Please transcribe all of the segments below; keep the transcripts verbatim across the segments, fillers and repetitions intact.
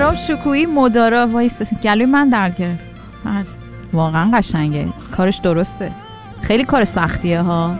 مرام شکویی مدارا وایس گلوی من درد گرفت. واقعا قشنگه، کارش درسته، خیلی کار سختیه ها.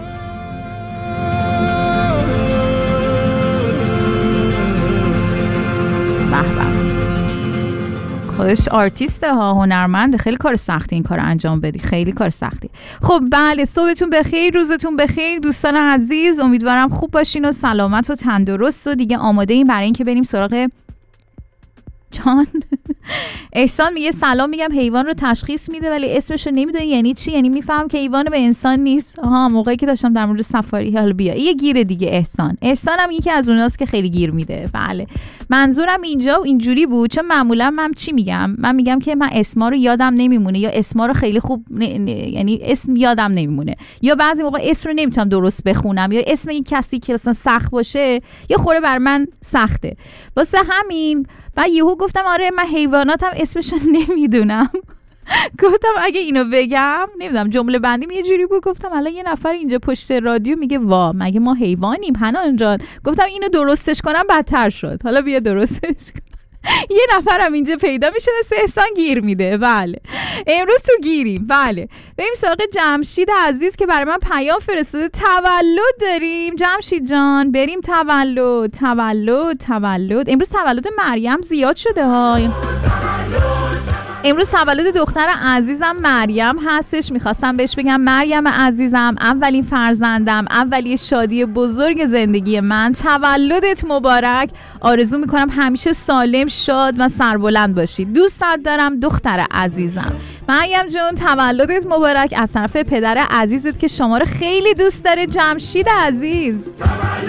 به به، خودش آرتیسته ها، هنرمنده، خیلی کار سختی این کار انجام بدی، خیلی کار سختی. خب بله، صبحتون بخیر، روزتون بخیر دوستان عزیز، امیدوارم خوب باشین و سلامت و تندرست و دیگه آماده این برای این که بریم سراغ جان. احسان میگه سلام، میگم حیوان رو تشخیص میده ولی اسمش رو نمیدونی یعنی چی؟ یعنی میفهم که حیوان به انسان نیست. آها، موقعی که داشتم در مورد سفاری. حالا بیا یه گیر دیگه. احسان احسان هم یکی از اوناست که خیلی گیر میده. بله، منظورم اینجا و اینجوری بود، چون معمولا من چی میگم؟ من میگم که من اسما رو یادم نمیمونه، یا اسما رو خیلی خوب ن... ن... یعنی اسم یادم نمیمونه، یا بعضی موقع اسم رو نمیتونم درست بخونم، یا اسم این کسی که اصلا سخت باشه یه خوره بر من سخته. واسه همین بعد یهو گفتم آره من حیواناتم اسمشو نمیدونم. گفتم اگه اینو بگم نمیدونم جمله بندیم یه جوری بود، گفتم الان یه نفر اینجا پشت رادیو میگه وا مگه ما حیوانیم حنان جان. گفتم اینو درستش کنم بدتر شد، حالا بیا درستش کن. یه نفرم اینجا پیدا میشه مثل احسان گیر میده. بله امروز تو گیریم. بله بریم سراغ جمشید عزیز که برای من پیام فرستاده. تولد داریم جمشید جان، بریم تولد تولد تولد. امروز تولد مریم زیاد شده ها. امروز تولد دختر عزیزم مریم هستش. میخواستم بهش بگم مریم عزیزم، اولین فرزندم، اولین شادی بزرگ زندگی من، تولدت مبارک. آرزو میکنم همیشه سالم، شاد و سربلند باشی. دوستت دارم دختر عزیزم. مریم جون تولدت مبارک از طرف پدر عزیزت که شما رو خیلی دوست داره، جمشید عزیز.